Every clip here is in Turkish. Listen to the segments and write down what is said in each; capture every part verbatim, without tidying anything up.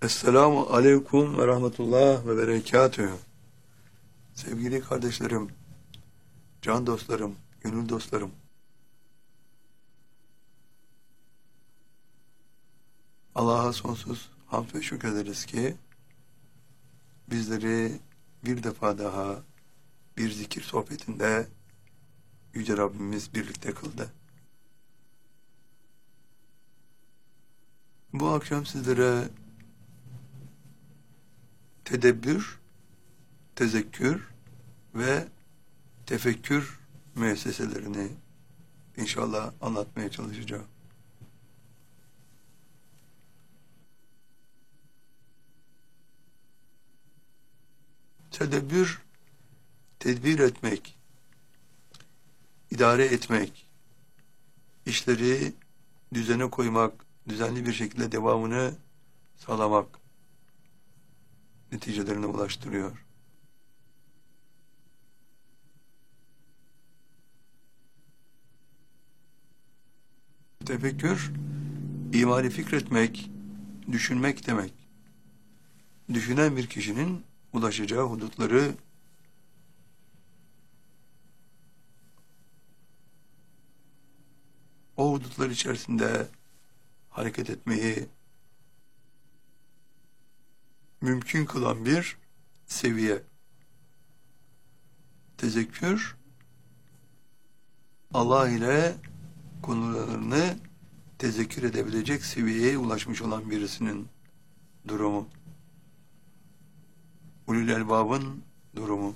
Esselamu Aleyküm ve Rahmetullah ve Berekatühü. Sevgili kardeşlerim, can dostlarım, gönül dostlarım. Allah'a sonsuz hamd ve şükrederiz ki bizleri bir defa daha bir zikir sohbetinde Yüce Rabbimiz birlikte kıldı. Bu akşam sizlere tedebbür, tezekkür ve tefekkür müesseselerini inşallah anlatmaya çalışacağım. Tedebbür, tedbir etmek, idare etmek, işleri düzene koymak, düzenli bir şekilde devamını sağlamak neticelerine ulaştırıyor. Tefekkür, imani fikretmek, düşünmek demek. Düşünen bir kişinin ulaşacağı hudutları o hudutlar içerisinde hareket etmeyi mümkün kılan bir seviye. Tezekkür, Allah ile konularını tezekkür edebilecek seviyeye ulaşmış olan birisinin durumu. Ulul elbabın durumu.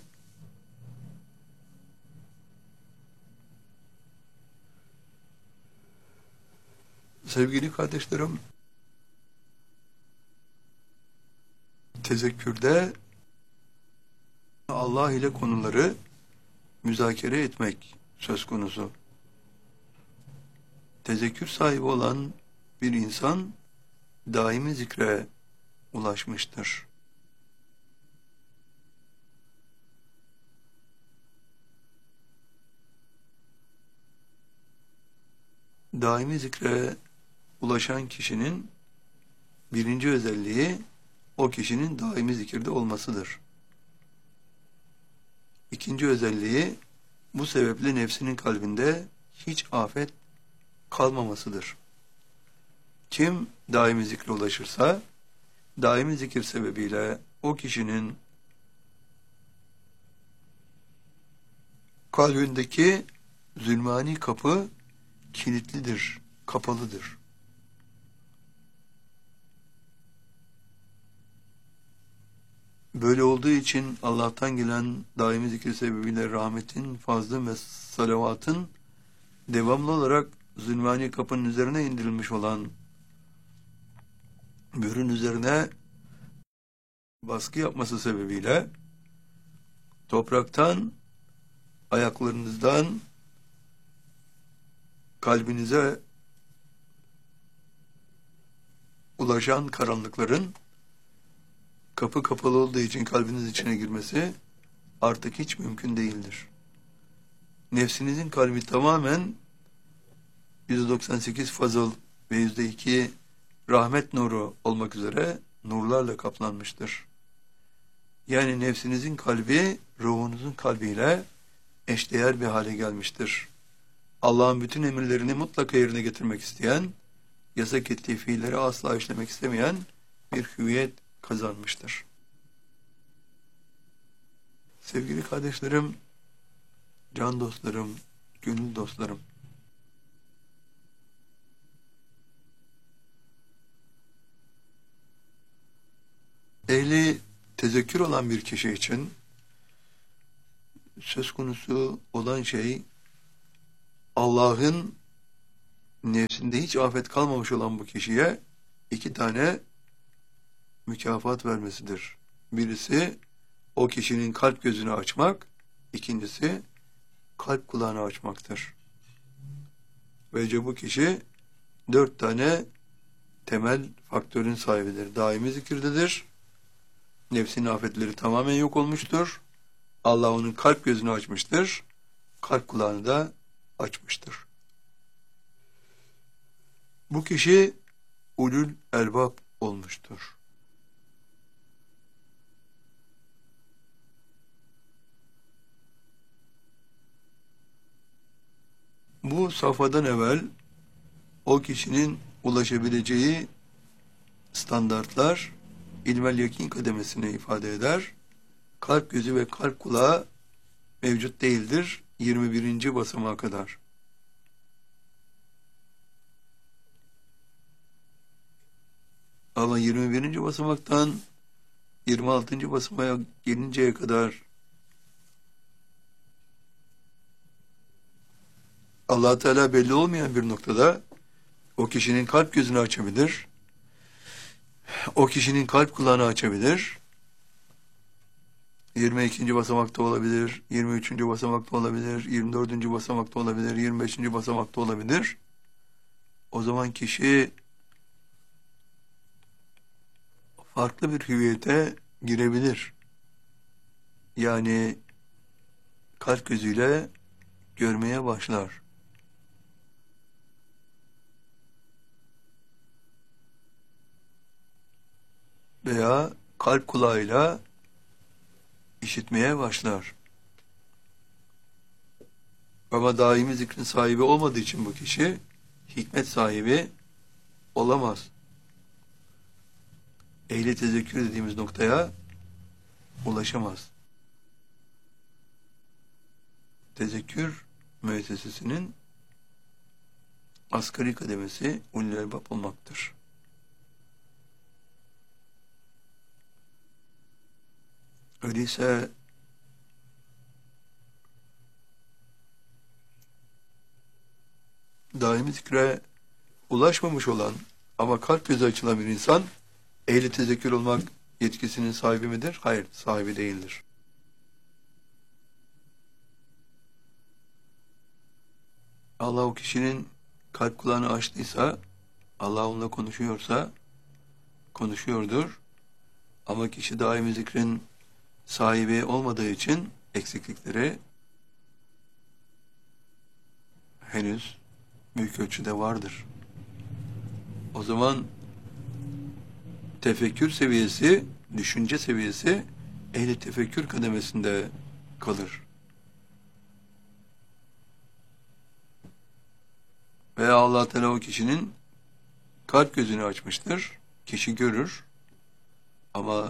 Sevgili kardeşlerim, tezekkürde Allah ile konuları müzakere etmek söz konusu. Tezekkür sahibi olan bir insan daimi zikre ulaşmıştır. Daimi zikre ulaşan kişinin birinci özelliği o kişinin daimi zikirde olmasıdır. İkinci özelliği bu sebeple nefsinin kalbinde hiç afet kalmamasıdır. Kim daimi zikre ulaşırsa daimi zikir sebebiyle o kişinin kalbindeki zulmani kapı kilitlidir, kapalıdır. Böyle olduğu için Allah'tan gelen daimi zikir sebebiyle rahmetin, fazlın ve salavatın devamlı olarak zulmani kapının üzerine indirilmiş olan mührün üzerine baskı yapması sebebiyle topraktan, ayaklarınızdan kalbinize ulaşan karanlıkların kapı kapalı olduğu için kalbiniz içine girmesi artık hiç mümkün değildir. Nefsinizin kalbi tamamen yüzde doksan sekiz fazıl ve yüzde iki rahmet nuru olmak üzere nurlarla kaplanmıştır. Yani nefsinizin kalbi ruhunuzun kalbiyle eşdeğer bir hale gelmiştir. Allah'ın bütün emirlerini mutlaka yerine getirmek isteyen, yasak ettiği fiilleri asla işlemek istemeyen bir hüviyet kazanmıştır. Sevgili kardeşlerim, can dostlarım, gönül dostlarım. Ehli tezekkür olan bir kişi için söz konusu olan şey Allah'ın nefsinde hiç afet kalmamış olan bu kişiye iki tane mükafat vermesidir. Birisi o kişinin kalp gözünü açmak, ikincisi kalp kulağını açmaktır. Böylece bu kişi dört tane temel faktörün sahibidir. Daimi zikirdedir. Nefsinin afetleri tamamen yok olmuştur. Allah onun kalp gözünü açmıştır. Kalp kulağını da açmıştır. Bu kişi ulul elbab olmuştur. Bu safhadan evvel o kişinin ulaşabileceği standartlar ilmel yakin kademesini ifade eder. Kalp gözü ve kalp kulağı mevcut değildir yirmi birinci basamağa kadar. Ama yirmi birinci basamaktan yirmi altıncı basamağa gelinceye kadar Allah Teala belli olmayan bir noktada o kişinin kalp gözünü açabilir, o kişinin kalp kulağını açabilir, yirmi ikinci basamakta olabilir, yirmi üçüncü basamakta olabilir, yirmi dördüncü basamakta olabilir, yirmi beşinci basamakta olabilir. O zaman kişi farklı bir hüviyete girebilir. Yani kalp gözüyle görmeye başlar. Veya kalp kulağıyla işitmeye başlar. Ama daimi zikrin sahibi olmadığı için bu kişi hikmet sahibi olamaz. Ehli tezekkür dediğimiz noktaya ulaşamaz. Tezekkür müessesesinin asgari kademesi ulul elbab olmaktır. Öyleyse daimi zikre ulaşmamış olan ama kalp gözü açılan bir insan ehli tezekkür olmak yetkisinin sahibi midir? Hayır, sahibi değildir. Allah o kişinin kalp kulağını açtıysa, Allah onunla konuşuyorsa konuşuyordur. Ama kişi daimi zikrin sahibi olmadığı için eksiklikleri henüz büyük ölçüde vardır. O zaman tefekkür seviyesi, düşünce seviyesi ehli tefekkür kademesinde kalır. Veya Allah Teala o kişinin kalp gözünü açmıştır. Kişi görür ama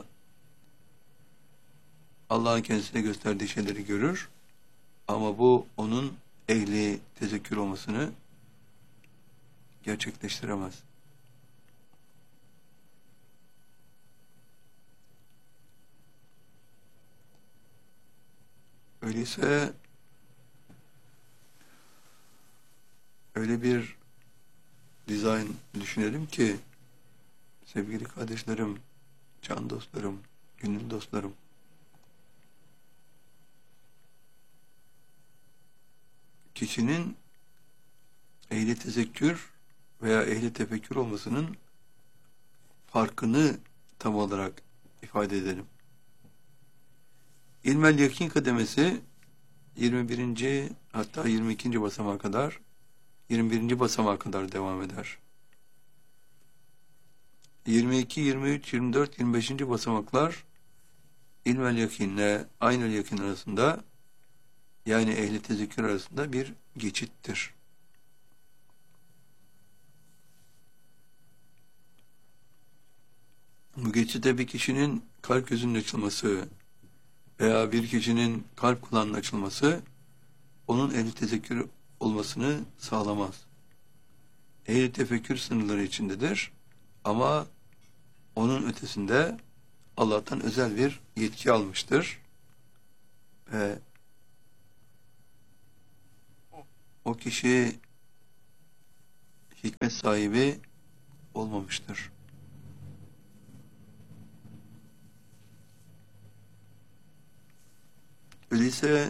Allah'ın kendisine gösterdiği şeyleri görür. Ama bu onun ehli tezekkür olmasını gerçekleştiremez. Öyleyse öyle bir dizayn düşünelim ki sevgili kardeşlerim, can dostlarım, gönül dostlarım, kişinin ehli tezekkür veya ehli tefekkür olmasının farkını tam olarak ifade edelim. İlmel yakin kademesi yirmi birinci hatta yirmi ikinci basamağa kadar yirmi birinci basamağa kadar devam eder. yirmi iki, yirmi üç, yirmi dört, yirmi beşinci basamaklar ilmel yakinle aynel yakin arasında yani ehli tezekkür arasında bir geçittir. Bu geçitte bir kişinin kalp gözünün açılması veya bir kişinin kalp kulağının açılması onun ehli tezekkür olmasını sağlamaz. Ehli tefekkür sınırları içindedir ama onun ötesinde Allah'tan özel bir yetki almıştır ve o kişi hikmet sahibi olmamıştır. Öyleyse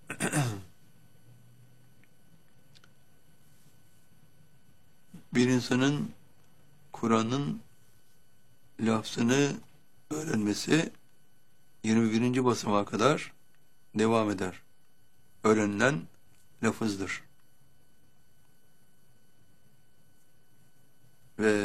bir insanın Kur'an'ın lafzını öğrenmesi yirmi birinci basamağa kadar devam eder. Öğrenilen lafızdır. Ve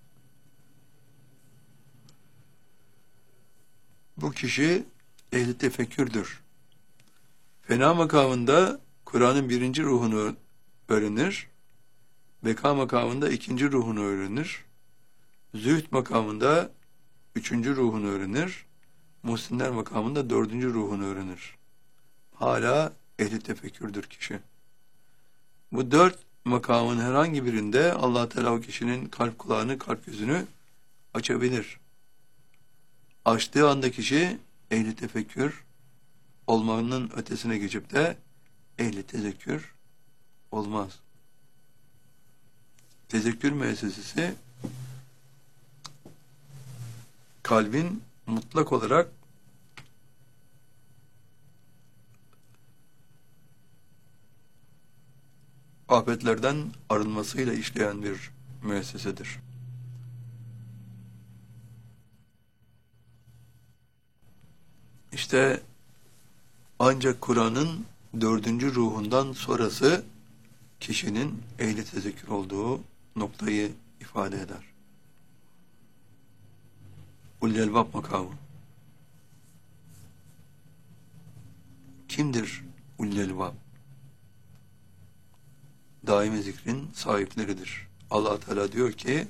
bu kişi ehli tefekkürdür. Fena makamında Kur'an'ın birinci ruhunu öğrenir. Beka makamında ikinci ruhunu öğrenir. Zühd makamında üçüncü ruhunu öğrenir. Muhsinler makamında dördüncü ruhunu öğrenir. Hala ehli tefekkürdür kişi. Bu dört makamın herhangi birinde Allah Teala o kişinin kalp kulağını, kalp gözünü açabilir. Açtığı anda kişi ehli tefekkür olmanın ötesine geçip de ehli tezekkür olmaz. Tezekkür müessesesi kalbin mutlak olarak afetlerden arınmasıyla işleyen bir müessesedir. İşte ancak Kur'an'ın dördüncü ruhundan sonrası kişinin ehli tezekkür olduğu noktayı ifade eder. Ulul Elbab makamı. Kimdir Ulul Elbab? Daimi zikrin sahipleridir. Allah Teala diyor ki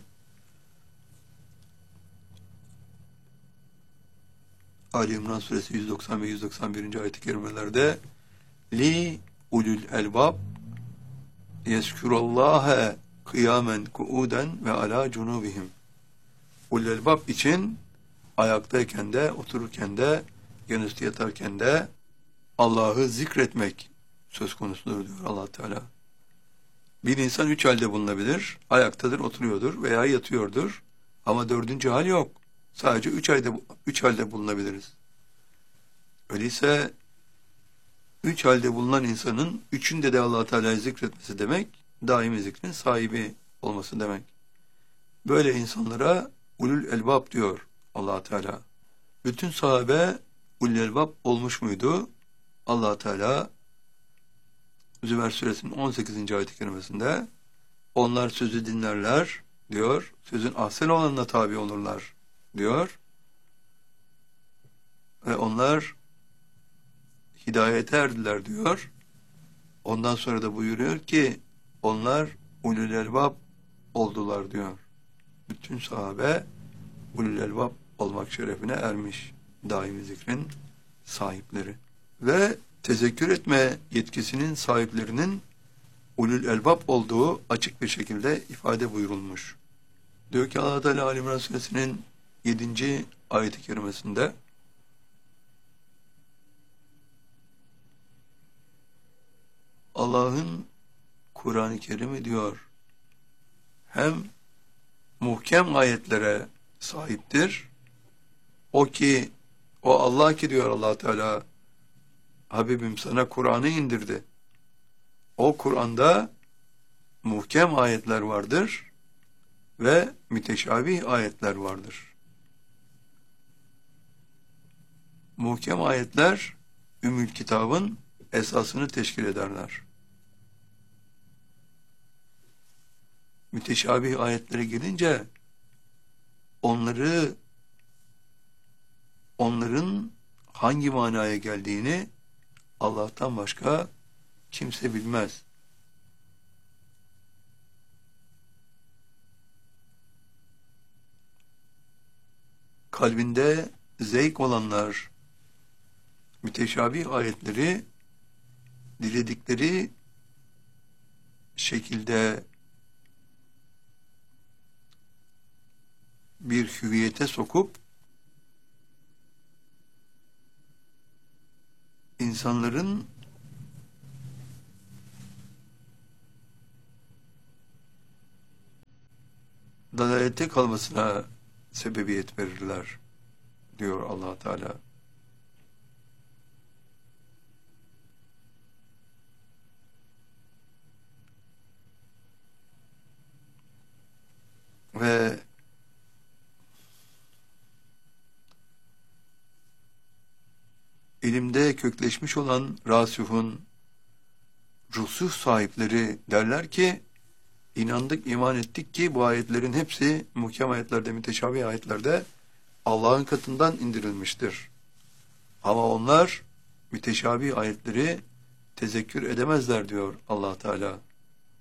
Ali İmran suresi yüz doksan ve yüz doksan birinci ayet-i kerimelerde li ulul elbab yezkurullâhe kıyamen kuuden ve ala cunubihim. Ulul elbab için ayaktayken de, otururken de, genüstü yatarken de Allah'ı zikretmek söz konusudur diyor Allah Teala. Bir insan üç halde bulunabilir. Ayaktadır, oturuyordur veya yatıyordur. Ama dördüncü hal yok. Sadece üç ayda üç halde bulunabiliriz. Öyleyse üç halde bulunan insanın üçünde de Allah Teala'yı zikretmesi demek, daimi zikrin sahibi olması demek. Böyle insanlara ulul elbab diyor Allah Teala. Bütün sahabe ulul elbab olmuş muydu? Allah Teala Zümer suresinin on sekizinci ayet-i kerimesinde onlar sözü dinlerler diyor. Sözün ahsen olanına tabi olurlar diyor. Ve onlar hidayete erdiler diyor. Ondan sonra da buyuruyor ki onlar ulul elbab oldular diyor. Bütün sahabe ulul elbab olmak şerefine ermiş. Daimi zikrin sahipleri. Ve tezekkür etme yetkisinin sahiplerinin ulul elbab olduğu açık bir şekilde ifade buyurulmuş. Diyor ki Allah Teala Ali İmran suresinin yedinci ayet-i kerimesinde Allah'ın Kur'an-ı Kerim'i diyor hem muhkem ayetlere sahiptir. O ki o Allah ki diyor Allah Teala Habibim sana Kur'an'ı indirdi. O Kur'an'da muhkem ayetler vardır ve müteşabih ayetler vardır. Muhkem ayetler Ümmül Kitab'ın esasını teşkil ederler. Müteşabih ayetlere gelince onları onların hangi manaya geldiğini Allah'tan başka kimse bilmez. Kalbinde zevk olanlar müteşabih ayetleri diledikleri şekilde bir hüviyete sokup insanların dalalete kalmasına sebebiyet verirler diyor Allah Teala. Ve ilimde kökleşmiş olan rasihun rusuh sahipleri derler ki inandık, iman ettik ki bu ayetlerin hepsi muhkem ayetlerde, müteşabih ayetlerde Allah'ın katından indirilmiştir. Ama onlar müteşabih ayetleri tezekkür edemezler diyor Allah Teala.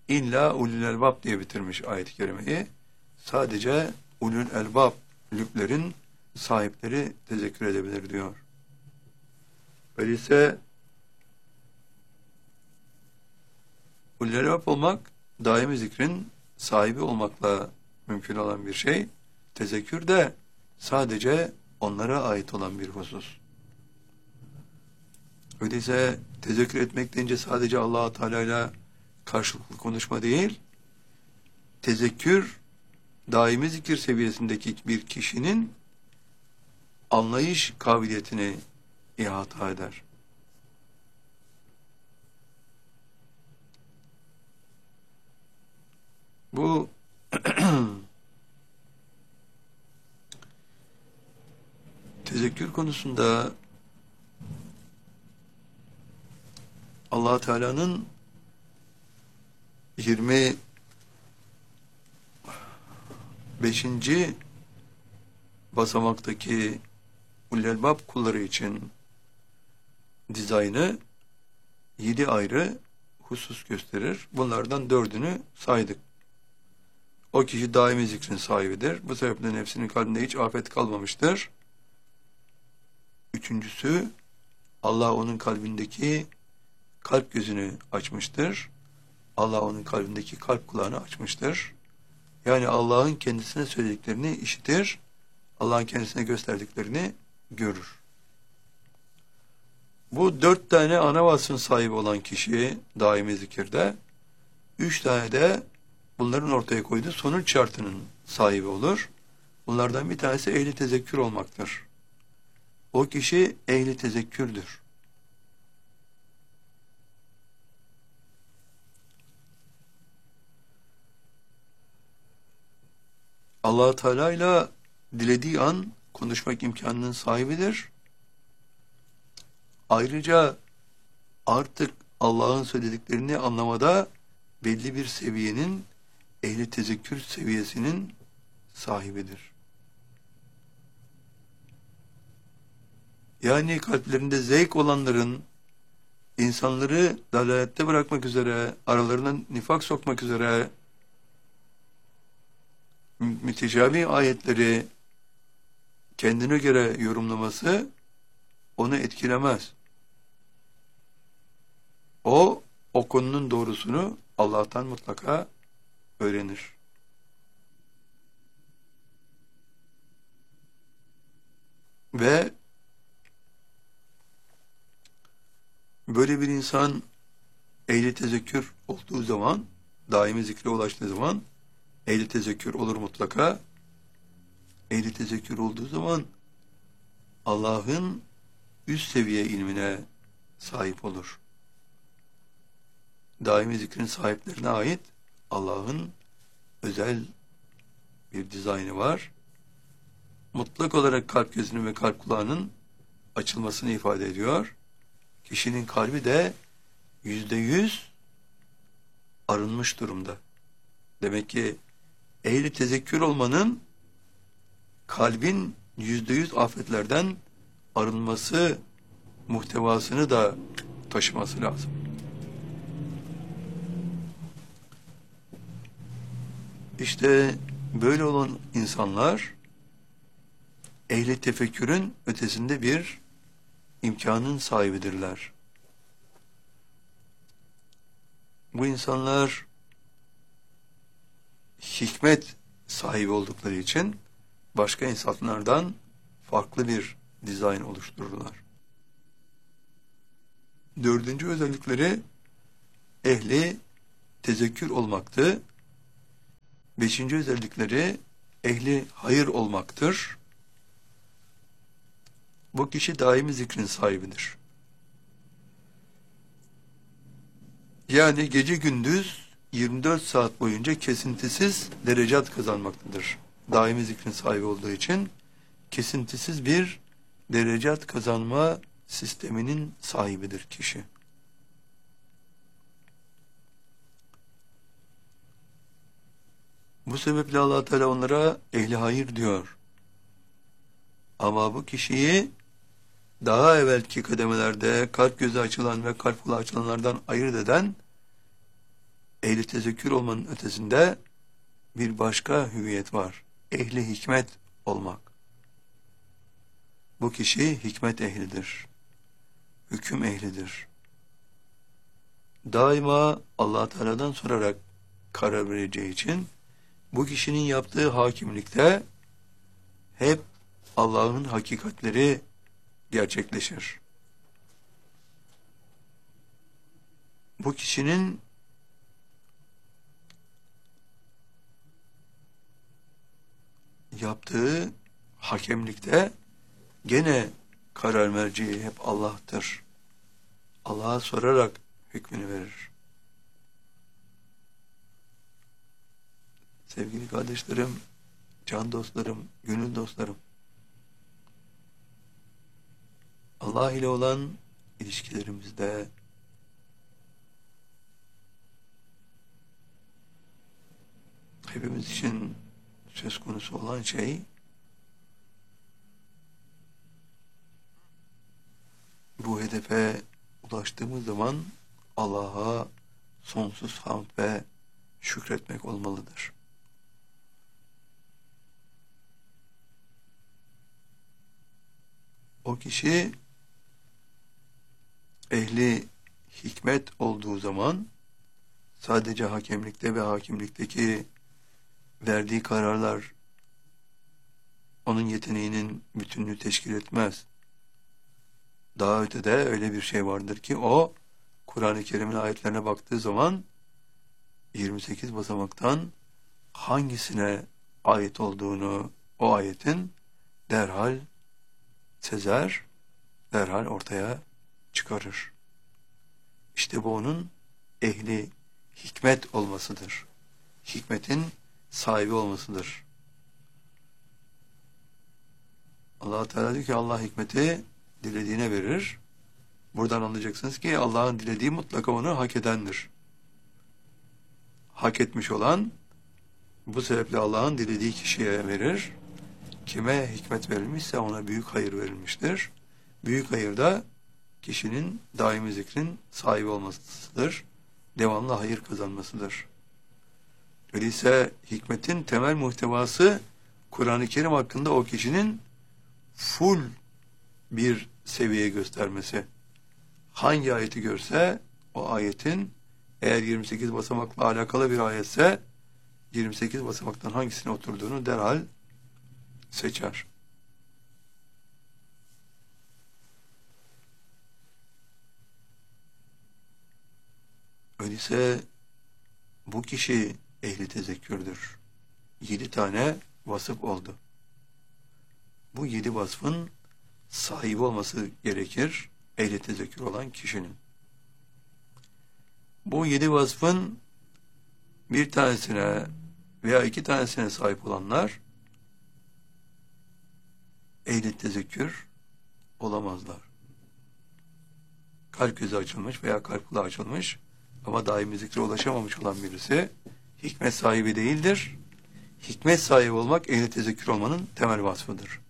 İlla ulul elbab diye bitirmiş ayet-i kerimeyi. Sadece ulul elbab, lüblerin sahipleri tezekkür edebilir diyor. Öyleyse ulul elbab olmak, daimi zikrin sahibi olmakla mümkün olan bir şey. Tezekkür de sadece onlara ait olan bir husus. Öyleyse tezekkür etmek deyince sadece Allah-u Teala ile karşılıklı konuşma değil, tezekkür daimi zikir seviyesindeki bir kişinin anlayış kabiliyetini ihata eder. Bu tezekkür konusunda Allah Teala'nın yirmi beşinci basamaktaki ulul elbab kulları için dizaynı yedi ayrı husus gösterir. Bunlardan dördünü saydık. O kişi daimi zikrin sahibidir. Bu sebeple nefsinin kalbinde hiç afet kalmamıştır. Üçüncüsü, Allah onun kalbindeki kalp gözünü açmıştır. Allah onun kalbindeki kalp kulağını açmıştır. Yani Allah'ın kendisine söylediklerini işitir. Allah'ın kendisine gösterdiklerini görür. Bu dört tane ana vasfın sahibi olan kişi daimi zikirde, üç tane de bunların ortaya koyduğu sonuç şartının sahibi olur. Bunlardan bir tanesi ehli tezekkür olmaktır. O kişi ehli tezekkürdür. Allah Teala ile dilediği an konuşmak imkanının sahibidir. Ayrıca artık Allah'ın söylediklerini anlamada belli bir seviyenin, ehli tezekkür seviyesinin sahibidir. Yani kalplerinde zevk olanların, insanları dalalette bırakmak üzere, aralarına nifak sokmak üzere müteşabih ayetleri kendine göre yorumlaması onu etkilemez. O, o konunun doğrusunu Allah'tan mutlaka öğrenir. Ve böyle bir insan ehli tezekkür olduğu zaman, daimi zikre ulaştığı zaman ehli tezekkür olur mutlaka. Ehli tezekkür olduğu zaman Allah'ın üst seviye ilmine sahip olur. Daimi zikrin sahiplerine ait Allah'ın özel bir dizaynı var. Mutlak olarak kalp gözünün ve kalp kulağının açılmasını ifade ediyor. Kişinin kalbi de yüzde yüz arınmış durumda. Demek ki ehli tezekkür olmanın kalbin yüzde yüz afetlerden arınması muhtevasını da taşıması lazım. İşte böyle olan insanlar ehli tefekkürün ötesinde bir imkanın sahibidirler. Bu insanlar hikmet sahibi oldukları için başka insanlardan farklı bir dizayn oluştururlar. Dördüncü özellikleri ehli tezekkür olmaktı. Beşinci özellikleri ehli hayır olmaktır. Bu kişi daimi zikrin sahibidir. Yani gece gündüz yirmi dört saat boyunca kesintisiz derecat kazanmaktadır. Daimi zikrin sahibi olduğu için kesintisiz bir derecat kazanma sisteminin sahibidir kişi. Bu sebeple Allah Teala onlara ehli hayır diyor. Ama bu kişiyi daha evvelki kademelerde kalp gözü açılan ve kalp kulağı açılanlardan ayırt eden ehli tezekkür olmanın ötesinde bir başka hüviyet var. Ehli hikmet olmak. Bu kişi hikmet ehlidir. Hüküm ehlidir. Daima Allah Teala'dan sorarak karar vereceği için bu kişinin yaptığı hakimlikte hep Allah'ın hakikatleri gerçekleşir. Bu kişinin yaptığı hakemlikte gene karar merciği hep Allah'tır. Allah'a sorarak hükmünü verir. Sevgili kardeşlerim, can dostlarım, gönül dostlarım, Allah ile olan ilişkilerimizde hepimiz için söz konusu olan şey bu hedefe ulaştığımız zaman Allah'a sonsuz hamd ve şükretmek olmalıdır. O kişi ehli hikmet olduğu zaman sadece hakemlikte ve hakimlikteki verdiği kararlar onun yeteneğinin bütününü teşkil etmez. Daha ötede öyle bir şey vardır ki o Kur'an-ı Kerim'in ayetlerine baktığı zaman yirmi sekiz basamaktan hangisine ait olduğunu o ayetin derhal sezer, derhal ortaya çıkarır. İşte bu onun ehli hikmet olmasıdır. Hikmetin sahibi olmasıdır. Allah Teala diyor ki Allah hikmeti dilediğine verir. Buradan anlayacaksınız ki Allah'ın dilediği mutlaka onu hak edendir. Hak etmiş olan bu sebeple Allah'ın dilediği kişiye verir. Kime hikmet verilmişse ona büyük hayır verilmiştir. Büyük hayır da kişinin daimi zikrin sahibi olmasıdır. Devamlı hayır kazanmasıdır. Öyleyse hikmetin temel muhtevası Kur'an-ı Kerim hakkında o kişinin full bir seviye göstermesi. Hangi ayeti görse o ayetin eğer yirmi sekiz basamakla alakalı bir ayetse yirmi sekiz basamaktan hangisine oturduğunu derhal seçer. Öyleyse bu kişi ehli tezekkürdür. Yedi tane vasıf oldu. Bu yedi vasfın sahibi olması gerekir ehli tezekkür olan kişinin. Bu yedi vasfın bir tanesine veya iki tanesine sahip olanlar ehli tezekkür olamazlar. Kalp gözü açılmış veya kalp kulağı açılmış ama daimi zikre ulaşamamış olan birisi hikmet sahibi değildir. Hikmet sahibi olmak ehli tezekkür olmanın temel vasfıdır.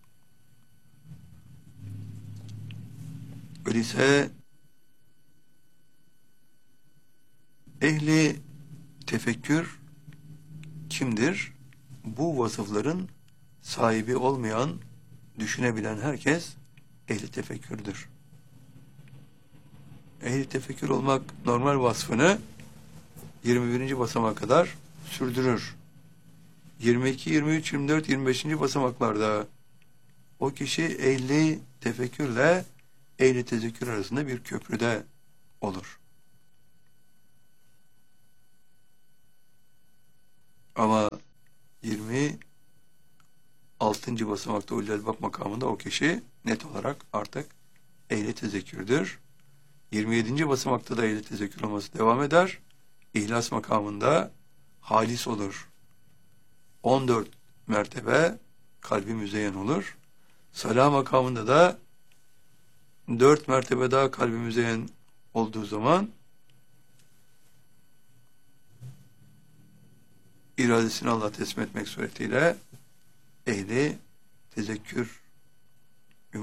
Öyleyse ehli tefekkür kimdir? Bu vasıfların sahibi olmayan, düşünebilen herkes ehli tefekkürdür. Ehli tefekkür olmak normal vasfını yirmi birinci basamağa kadar sürdürür. yirmi iki, yirmi üç, yirmi dört, yirmi beşinci basamaklarda o kişi ehli tefekkürle ehli tezekkür arasında bir köprüde olur. Ama yirmi altıncı basamakta ulul albab makamında o kişi net olarak artık ehli tezekkürdür. yirmi yedinci basamakta da ehli tezekkür olması devam eder. İhlas makamında halis olur. on dört mertebe kalbi müzeyyen olur. Salah makamında da dört mertebe daha kalbi müzeyyen olduğu zaman iradesini Allah'a teslim etmek suretiyle ehli tezekkür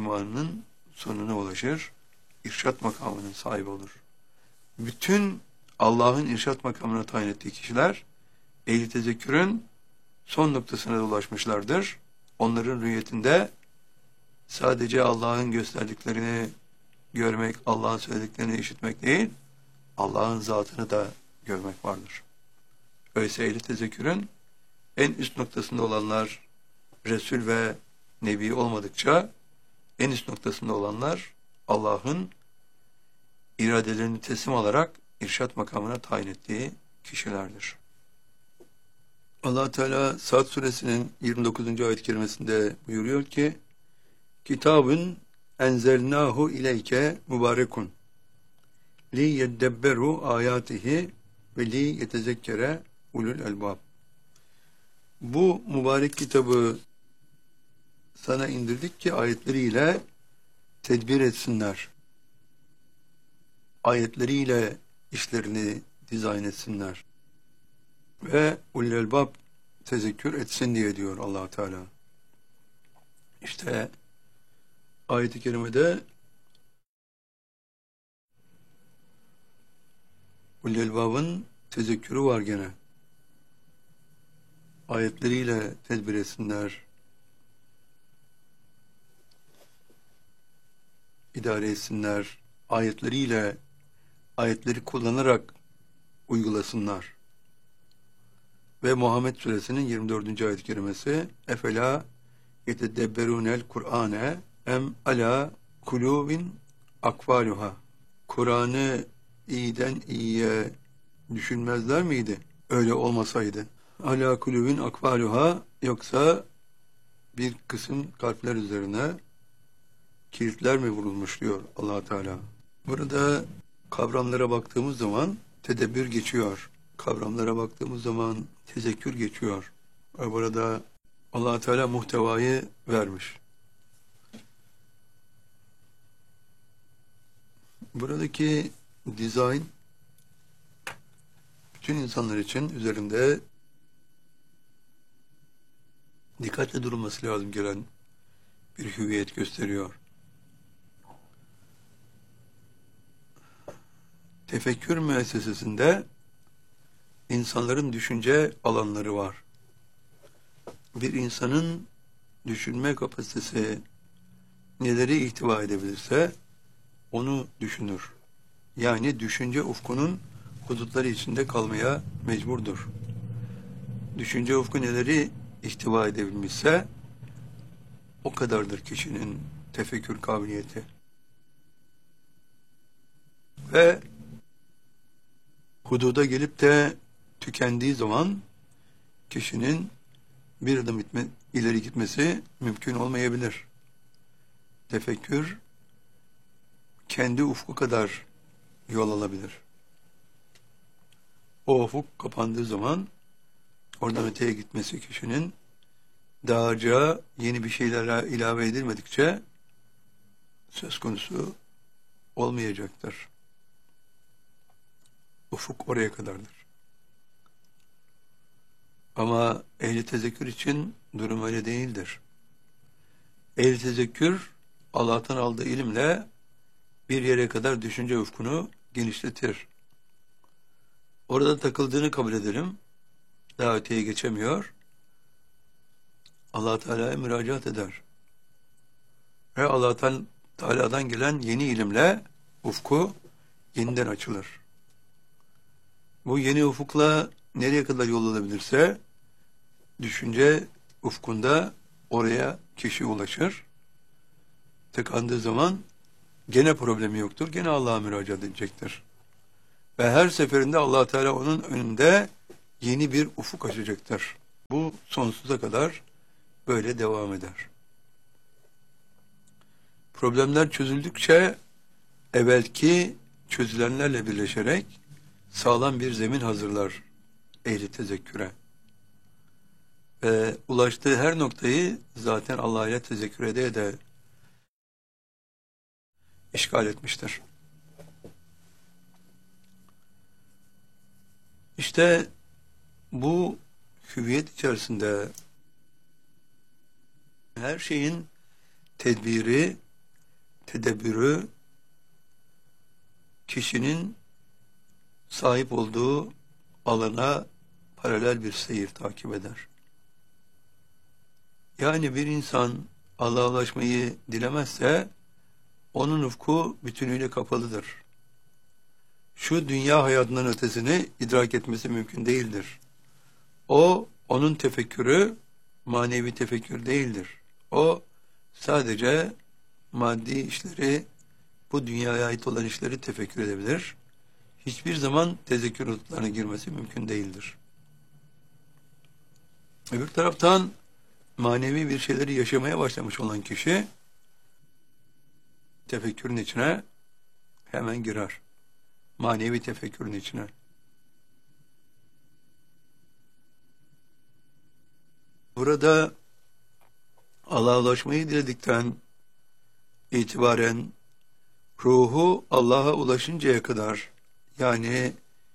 ünvanının sonuna ulaşır. İrşad makamının sahibi olur. Bütün Allah'ın irşat makamına tayin ettiği kişiler ehli tezekkürün son noktasına ulaşmışlardır. Onların rüyetinde sadece Allah'ın gösterdiklerini görmek, Allah'ın söylediklerini işitmek değil, Allah'ın zatını da görmek vardır. Öyleyse ehli tezekkürün en üst noktasında olanlar Resul ve Nebi olmadıkça en üst noktasında olanlar Allah'ın iradelerini teslim alarak irşat makamına tayin ettiği kişilerdir. Allah Teala Sad suresinin yirmi dokuzuncu ayet-i kerimesinde buyuruyor ki: Kitabun enzelnahu ileyke mübarekun li yeddebberu ayatihi ve li yetezekkere ulul elbab. Bu mübarek kitabı sana indirdik ki ayetleriyle tedbir etsinler. Ayetleriyle işlerini dizayn etsinler. Ve ulul elbab tezekkür etsin diye diyor Allah Teala. İşte ayet-i kerimede ulul elbabın tezekkürü var gene. Ayetleriyle tedbir etsinler, idare etsinler, ayetleriyle, ayetleri kullanarak uygulasınlar. Ve Muhammed Suresinin yirmi dördüncü ayet-i kerimesi: Efela yetedebberunel Kur'ane em ala kulubin akvaluha. Kur'an'ı iyiden iyiye düşünmezler miydi? Öyle olmasaydı. Ala kulubin akvaluha, yoksa bir kısım kalpler üzerine kilitler mi vurulmuş diyor Allah Teala. Burada kavramlara baktığımız zaman tedebbür geçiyor. Kavramlara baktığımız zaman tezekkür geçiyor. Ve burada Allah Teala muhtevayı vermiş. Buradaki dizayn bütün insanlar için üzerinde dikkatle durulması lazım gelen bir hüviyet gösteriyor. Tefekkür müessesesinde insanların düşünce alanları var. Bir insanın düşünme kapasitesi neleri ihtiva edebilirse onu düşünür. Yani düşünce ufkunun hudutları içinde kalmaya mecburdur. Düşünce ufku neleri ihtiva edebilmişse o kadardır kişinin tefekkür kabiliyeti. Ve hududa gelip de tükendiği zaman kişinin bir adım itme, ileri gitmesi mümkün olmayabilir. Tefekkür kendi ufku kadar yol alabilir. O ufuk kapandığı zaman oradan öteye gitmesi kişinin dağacağı yeni bir şeyler ilave edilmedikçe söz konusu olmayacaktır. Ufuk oraya kadardır. Ama ehli tezekkür için durum öyle değildir. Ehli tezekkür Allah'tan aldığı ilimle bir yere kadar düşünce ufkunu genişletir. Orada takıldığını kabul edelim. Daha öteye geçemiyor. Allah Teala'ya müracaat eder. Ve Allah Teala'dan gelen yeni ilimle ufku yeniden açılır. Bu yeni ufukla nereye kadar yol alabilirse düşünce ufkunda oraya kişi ulaşır. Tıkandığı zaman gene problemi yoktur. Gene Allah'a müracaat edecektir. Ve her seferinde Allah Teala onun önünde yeni bir ufuk açacaktır. Bu sonsuza kadar böyle devam eder. Problemler çözüldükçe evvelki çözülenlerle birleşerek sağlam bir zemin hazırlar ehli tezekküre. Ve ulaştığı her noktayı zaten Allah ile tezekkür ede de işgal etmiştir. İşte bu hüviyet içerisinde her şeyin tedbiri, tedebbürü kişinin sahip olduğu alana paralel bir seyir takip eder. Yani bir insan Allah'a ulaşmayı dilemezse onun ufku bütünüyle kapalıdır. Şu dünya hayatının ötesini idrak etmesi mümkün değildir. O, onun tefekkürü manevi tefekkür değildir. O sadece maddi işleri, bu dünyaya ait olan işleri tefekkür edebilir. Hiçbir zaman tezekkür hudutlarına girmesi mümkün değildir. Öbür taraftan manevi bir şeyleri yaşamaya başlamış olan kişi tefekkürün içine hemen girer. Manevi tefekkürün içine. Burada Allah'a ulaşmayı diledikten itibaren ruhu Allah'a ulaşıncaya kadar, yani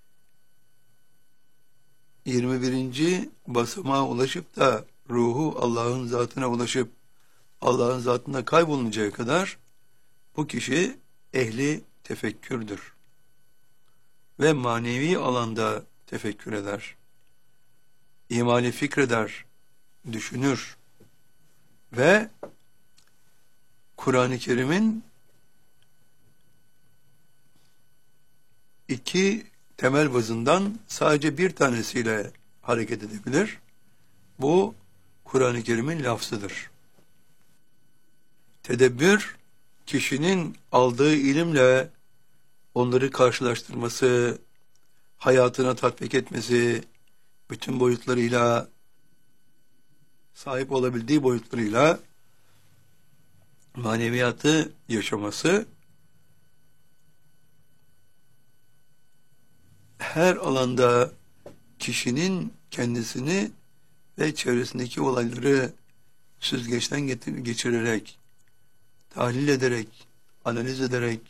yirmi birinci basamağa ulaşıp da ruhu Allah'ın zatına ulaşıp Allah'ın zatında kayboluncaya kadar bu kişi ehli tefekkürdür. Ve manevi alanda tefekkür eder. İmali fikreder, düşünür. Ve Kur'an-ı Kerim'in iki temel bazından sadece bir tanesiyle hareket edebilir. Bu Kur'an-ı Kerim'in lafzıdır. Tedebbür, kişinin aldığı ilimle onları karşılaştırması, hayatına tatbik etmesi, bütün boyutlarıyla, sahip olabildiği boyutlarıyla maneviyatı yaşaması, her alanda kişinin kendisini ve çevresindeki olayları süzgeçten geçirerek, tahlil ederek, analiz ederek,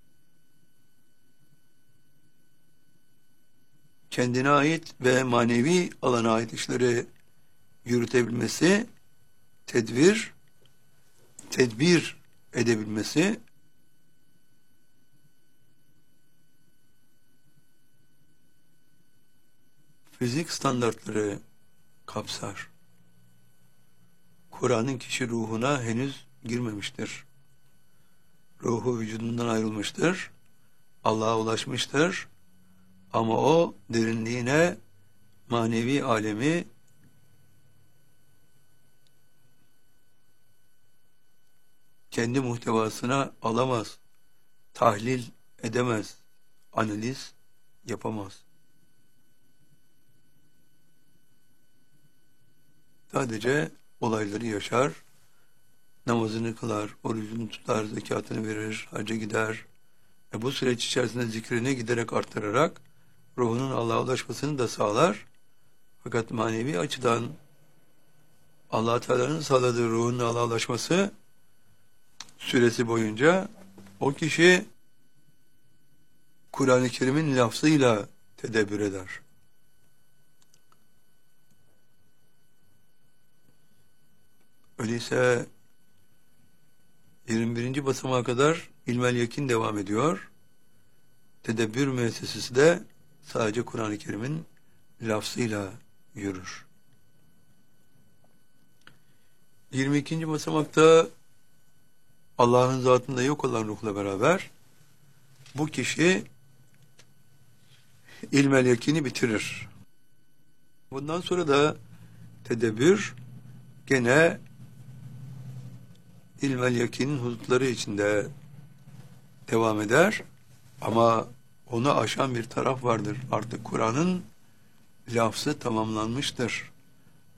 kendine ait ve manevi alana ait işleri yürütebilmesi, tedbir, tedbir edebilmesi, fizik standartları kapsar. Kur'an'ın kişi ruhuna henüz girmemiştir. Ruhu vücudundan ayrılmıştır. Allah'a ulaşmıştır. Ama o derinliğine manevi alemi kendi muhtevasına alamaz. Tahlil edemez. Analiz yapamaz. Sadece olayları yaşar, namazını kılar, orucunu tutar, zekatını verir, hacca gider. E bu süreç içerisinde zikrini giderek arttırarak ruhunun Allah'a ulaşmasını da sağlar. Fakat manevi açıdan Allah Teala'nın sağladığı ruhun Allah'a ulaşması süresi boyunca o kişi Kur'an-ı Kerim'in lafzıyla tedebbür eder. Öyleyse yirmi birinci basamağa kadar ilmel yakin devam ediyor. Tedebbür müessesesi de sadece Kur'an-ı Kerim'in lafzıyla yürür. yirmi ikinci basamakta Allah'ın zatında yok olan ruhla beraber bu kişi ilmel yakini bitirir. Bundan sonra da tedebbür gene ilmel yakinin hudutları içinde devam eder. Ama onu aşan bir taraf vardır. Artık Kur'an'ın lafzı tamamlanmıştır.